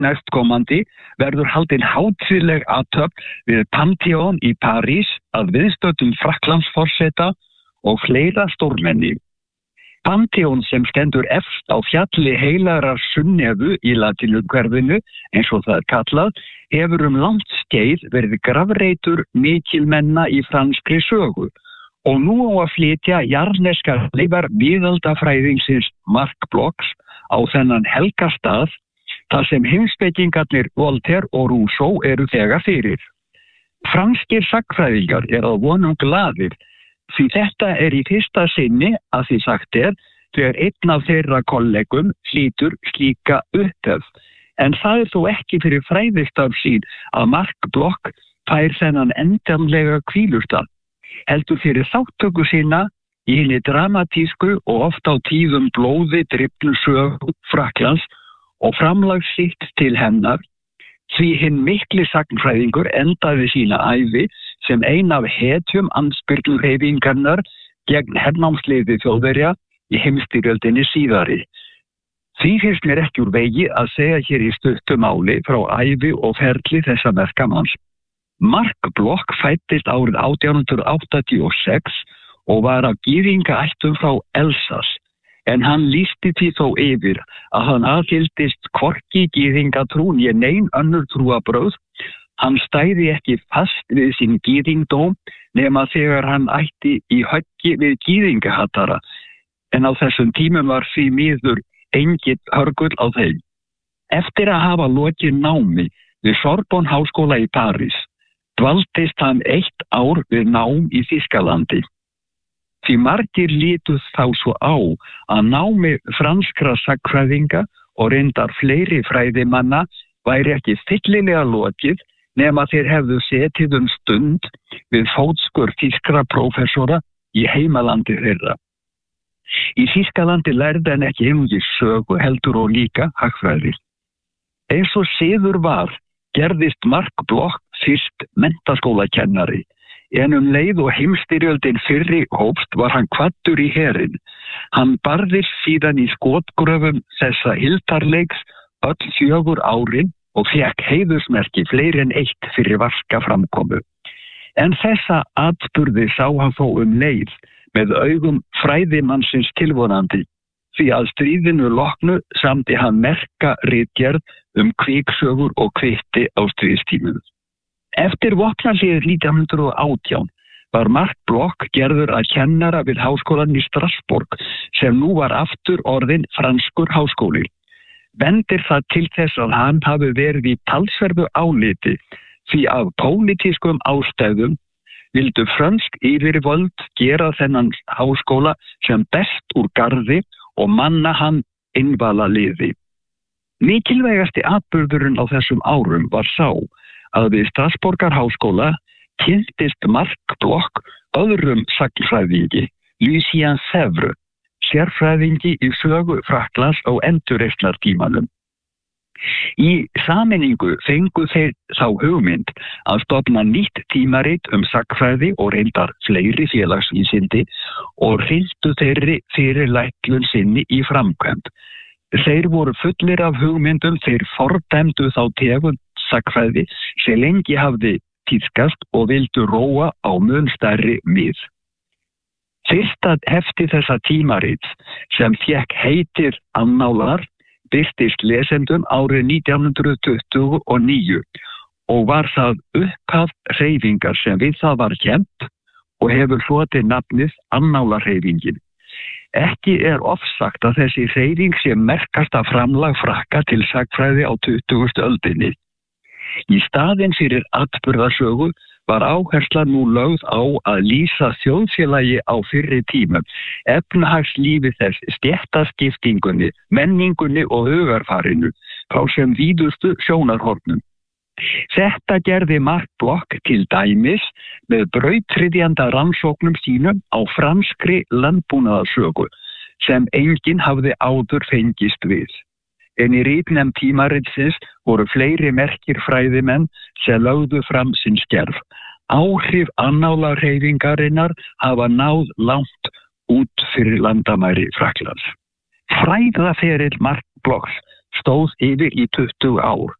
næstkomandi verður haldin hátíðleg athöfn við Pantheon í París að viðstöddum Frakklandsforseta og fleira stórmenni. Pantheon sem stendur efst á fjalli heilarar Sunnevu í latínuhverfinu, eins og það er kallað, hefur langt skeið verið grafreitur mikilmenna í franskri sögu og nú á að flytja jarðneskar leifar miðaldafræðingsins Mark Bloch á þennan helgastað þar sem heimspekingarnir Voltaire og Rousseau eru þegar fyrir. Franskir sagnfræðingar að vonum glaðir því þetta í fyrsta sinni að því sagt þegar einn af þeirra kollegum hlýtur slíka upphefð. En það þó ekki fyrir fræðistarf sín að Mark Bloch fær þennan endanlega hvílustað, heldur fyrir þáttöku sína í hinni dramatísku og oft á tíðum blóði drifnu sögu Frakklands og framlag sitt til hennar, því hinn mikli sagnfræðingur endaði sína ævi sem ein af hetjum andspyrnuhreyfingarinnar gegn hernámsliði Þjóðverja í heimsstyrjöldinni síðari. Því finnst mér ekki úr vegi að segja hér í stuttu máli frá ævi og ferli þessa merkamanns. Mark Bloch fæddist árið 1886 og var af gyðingaættum frá Elsass, en hann lýsti því þó yfir að hann aðhyldist hvorki gyðingatrú né nein önnur trúarbrögð. Hann stæði ekki fast við sinn gyðingdóm nema þegar hann ætti í höggi við gyðingahattara, en á þessum tímum var því miður enginn hörgull á þeim. Eftir að hafa lokið námi við Sorbonne háskóla í París, dvaldist hann 1 ár við nám í Þýskalandi. Því margir lítu þá svo á að námi franskra sagnfræðinga og reyndar fleiri fræðimanna væri ekki fyllilega lokið nema þeir hefðu setið stund við fótskur þýskra prófessora í heimalandi þeirra. Í Þýskalandi lærði hann ekki einungis sögu heldur og líka hagfræði. Eins og siður var gerðist Mark Bloch fyrst menntaskólakennari, en leið og heimsstyrjöldin fyrri hófst var hann kvaddur í herinn. Hann barðist síðan í skotgröfum þessa hildarleiks öll 4 árin og fékk heiðursmerki fleiri en 1 fyrir vaska framkomu. En þessa atburði sá hann þó leið með augum fræðimannsins tilvonandi, því að stríðinu loknu samdi hann merka ritgerð kviksögur og kvitti á stríðstímum. Eftir vopnahlið 1918 var Mark Bloch gerður að kennara við háskólann í Strasbourg sem nú var aftur orðinn franskur háskóli. Bendir það til þess að hann hafi verið í talsverðu áliti því af pólitískum ástæðum vildu frönsk yfirvöld gera þennan háskóla sem best úr garði og manna hann innvalaliði. Mikilvægasti atburðurinn á þessum árum var sá að við Strasbourgar háskóla kynntist Mark Bloch öðrum sagnfræðingi, Lucien Febvre, sérfræðingi í sögu Frakklands á endurreisnartímanum. Í sameiningu fengu þeir þá hugmynd að stofna nýtt tímarit sagnfræði og reyndar fleiri félagsvísindi og hrintu þeirri fyrirlætlun sinni í framkvæmd. Þeir voru fullir af hugmyndum, þeir fordæmdu þá tegund sagnfræði sem lengi hafði tíðkast og vildu róa á mun stærri mið. Fyrsta hefti þessa tímarits sem fékk heitir Annálar birtist lesendum árið 1929 og var það upphaf hreyfingar sem við það var kennt og hefur hlotið nafnið Annálarhreyfingin. Ekki ofsagt að þessi hreyfing sé merkasta framlag Frakka til sagnfræði á 20. öldinni. Í staðinn fyrir atburðarsögu var áhersla nú lögð á að lýsa þjóðfélagi á fyrri tímum, efnahagslífi þess, stéttaskiptingunni, menningunni og hugarfarinu frá sem víðustu sjónarhornum. Þetta gerði Mark Bloch til dæmis með brautryðjanda rannsóknum sínum á franskri landbúnaðarsögu sem enginn hafði áður fengist við. En í ritnefnd tímaritsins voru fleiri merkir fræðimenn sem lögðu fram sinn skerf. Áhrif Annálarhreyfingarinnar hafa náð langt út fyrir landamæri Frakklands. Fræðaferill Mark Blochs stóð yfir í 20 ár.